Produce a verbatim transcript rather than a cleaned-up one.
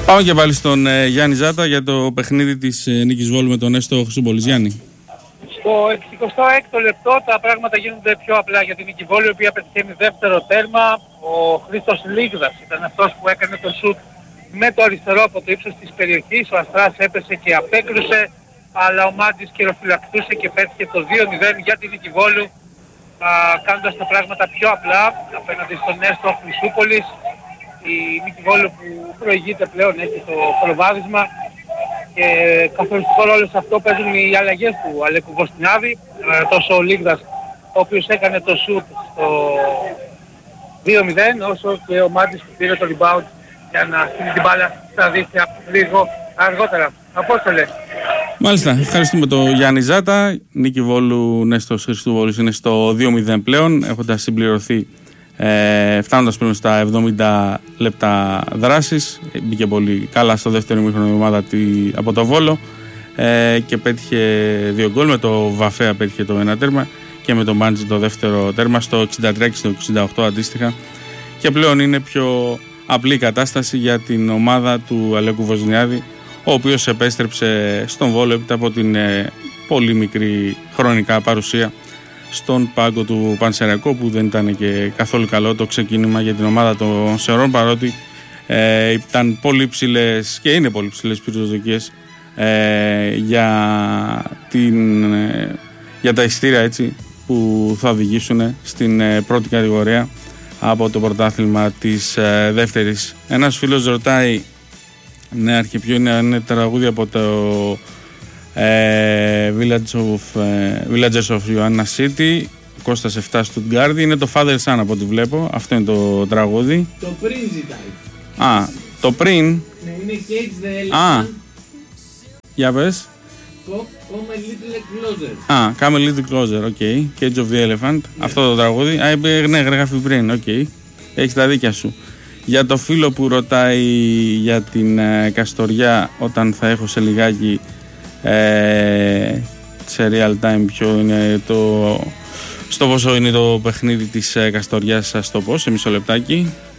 Πάμε και πάλι στον ε, Γιάννη Ζάτα για το παιχνίδι της ε, Νίκης Βόλου με τον Έστω Χρυσούπολης. Γιάννη. Στο εξηκοστό έκτο λεπτό τα πράγματα γίνονται πιο απλά για την Νίκη Βόλου, η οποία πετυχαίνει δεύτερο τέρμα. Ο Χρήστος Λίγδας ήταν αυτός που έκανε το σουτ με το αριστερό από το ύψος της περιοχής. Ο Αστράς έπεσε και απέκρουσε, αλλά ο Μάντζης κυροφυλακτούσε και πέτυχε το δύο μηδέν για την Νίκη Βόλου, κάνοντας τα πράγματα πιο απλά απέναντι στον Έστω Χρυσούπολης. Η Νίκη Βόλου που προηγείται πλέον έχει το προβάδισμα και καθοριστικό ρόλο σε αυτό παίζουν οι αλλαγές του Αλέκου Βοστινάδη, τόσο ο Λίγδας ο οποίος έκανε το σουτ στο δύο μηδέν, όσο και ο Μάντης που πήρε το rebound για να στείλει την μπάλα στα δίχτυα λίγο αργότερα. Απόστολε. Μάλιστα, ευχαριστούμε τον Γιάννη Ζάτα. Νίκη Βόλου, Νέστος Χριστούβολης είναι στο δύο μηδέν πλέον, έχοντας συμπληρωθεί ε, φτάνοντας πλέον στα εβδομήντα λεπτά δράσης. Μπήκε πολύ καλά στο δεύτερο ημίχρονο η ομάδα από το Βόλο ε, και πέτυχε δύο γκολ. Με το Βαφέα πέτυχε το ένα τέρμα και με τον Μάντζη το δεύτερο τέρμα στο εξήντα τρία και στο εξήντα οκτώ αντίστοιχα. Και πλέον είναι πιο απλή κατάσταση για την ομάδα του Αλέκου Βοσνιάδη, ο οποίος επέστρεψε στον Βόλο έπειτα από την ε, πολύ μικρή χρονικά παρουσία στον πάγκο του Πανσεραϊκού, που δεν ήταν και καθόλου καλό το ξεκίνημα για την ομάδα των Σερών, παρότι ε, ήταν πολύ ψηλές και είναι πολύ ψηλές προσδοκίες ε, για, την, ε, για τα ειστήρια έτσι, που θα οδηγήσουν στην ε, πρώτη κατηγορία από το πρωτάθλημα της ε, δεύτερης. Ένας φίλος ρωτάει, ναι, αρχιπιό είναι, είναι τραγούδι από το ε, Village of, ε, Villagers of Ioanna City, Κώστας επτά Stuttgart. Είναι το Father Son από ό,τι βλέπω. Αυτό είναι το τραγούδι. Το πριν ζητάει. Α, το πριν. Ναι, είναι Cage the Elephant. Α, για πες. Come a little closer. Α, Come a little closer, οκ. Okay. Cage of the Elephant, yeah. Αυτό το τραγούδι. Α, ναι, γράφει πριν, οκ. Okay. Έχεις τα δίκια σου. Για το φίλο που ρωτάει για την ε, Καστοριά, όταν θα έχω σε λιγάκι ε, σε real time ποιο είναι το, στο πόσο είναι το παιχνίδι της ε, Καστοριάς, σας το πω σε μισό λεπτάκι.